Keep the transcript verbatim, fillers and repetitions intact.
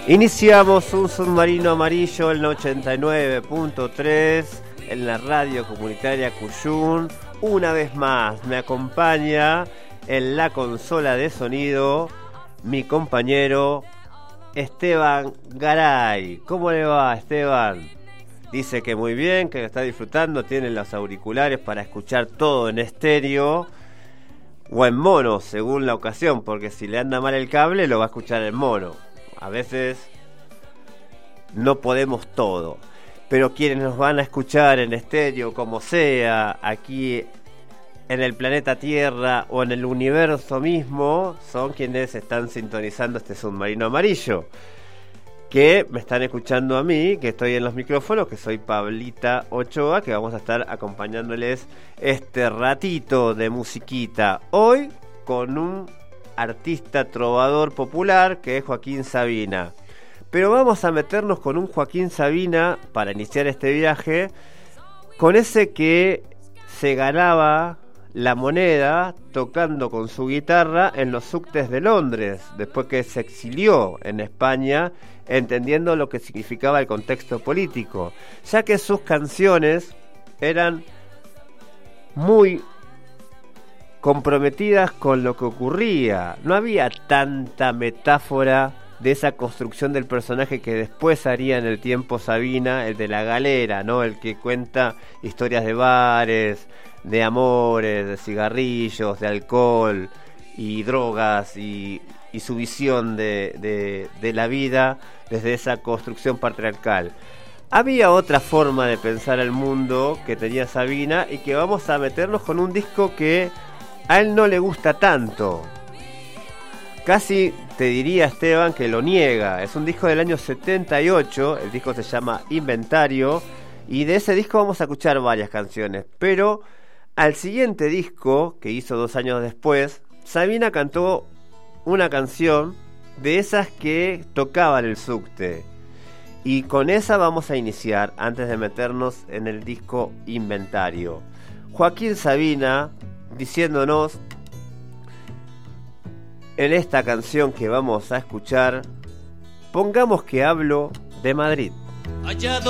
Iniciamos un submarino amarillo en la ochenta y nueve punto tres en la radio comunitaria Cuyún. Una vez más me acompaña en la consola de sonido mi compañero Esteban Garay. ¿Cómo le va, Esteban? Dice que muy bien, que lo está disfrutando, tiene los auriculares para escuchar todo en estéreo o en mono, según la ocasión, porque si le anda mal el cable lo va a escuchar en mono. A veces no podemos todo, pero quienes nos van a escuchar en estéreo, como sea, aquí en el planeta Tierra o en el universo mismo, son quienes están sintonizando este submarino amarillo, que me están escuchando a mí, que estoy en los micrófonos, que soy Pablita Ochoa, que vamos a estar acompañándoles este ratito de musiquita. Hoy con un artista trovador popular que es Joaquín Sabina. Pero vamos a meternos con un Joaquín Sabina para iniciar este viaje, con ese que se ganaba la moneda tocando con su guitarra en los subtes de Londres, después que se exilió en España, entendiendo lo que significaba el contexto político, ya que sus canciones eran muy comprometidas con lo que ocurría. No había tanta metáfora de esa construcción del personaje que después haría en el tiempo Sabina, el de la galera, ¿no? El que cuenta historias de bares, de amores, de cigarrillos, de alcohol y drogas y, y su visión de, de, de la vida desde esa construcción patriarcal. Había otra forma de pensar el mundo que tenía Sabina y que vamos a meternos con un disco que a él no le gusta tanto. Casi te diría, Esteban, que lo niega. Es un disco del año setenta y ocho, el disco se llama Inventario, y de ese disco vamos a escuchar varias canciones. Pero al siguiente disco, que hizo dos años después, Sabina cantó una canción de esas que tocaban el subte. Y con esa vamos a iniciar, antes de meternos en el disco Inventario. Joaquín Sabina diciéndonos en esta canción que vamos a escuchar, pongamos que hablo de Madrid. Allá